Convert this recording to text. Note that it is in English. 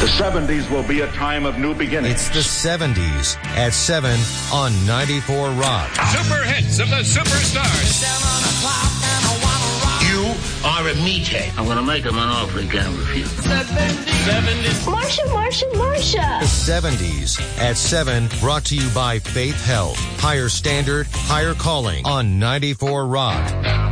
The 70s will be a time of new beginnings. It's the 70s at 7 on 94 Rock. Super hits of the superstars. You are a meathead. I'm going to make him an offer he can't refuse. 70s. Marsha. The 70s at 7, brought to you by Faith Health. Higher standard, higher calling on 94 Rock.